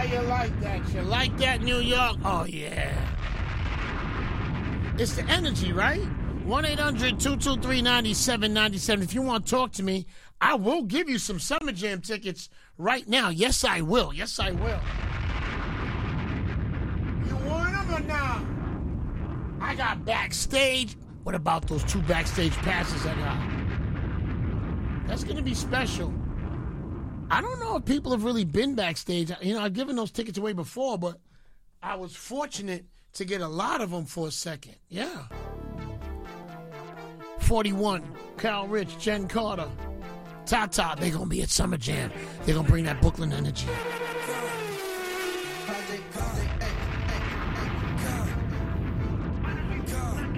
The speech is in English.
you like that? You like that, New York? Oh, yeah. It's the energy, right? 1-800-223-9797. If you want to talk to me, I will give you some Summer Jam tickets right now. Yes, I will. Yes, I will. You want them or not? I got backstage. What about those 2 backstage passes I got? That's going to be special. I don't know if people have really been backstage. You know, I've given those tickets away before, but I was fortunate to get a lot of them for a second. Yeah. 41, Cal Rich, Jen Carter, Tata, they're going to be at Summer Jam. They're going to bring that Brooklyn energy.